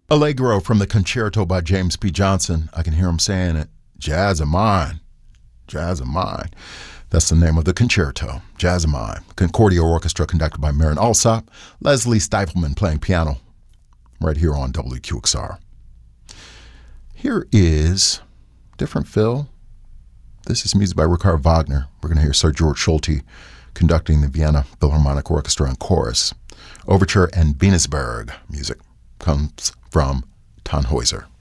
Allegro from the Concerto by James P. Johnson. I can hear him saying it. Jazz of Mine. Jazz of Mine. That's the name of the concerto. Jazz of Mine. Concordia Orchestra conducted by Marin Alsop. Leslie Stifelman playing piano right here on WQXR. Here is different fill. This is music by Richard Wagner. We're going to hear Sir George Solti conducting the Vienna Philharmonic Orchestra and chorus. Overture and Venusberg music comes from Tannhäuser.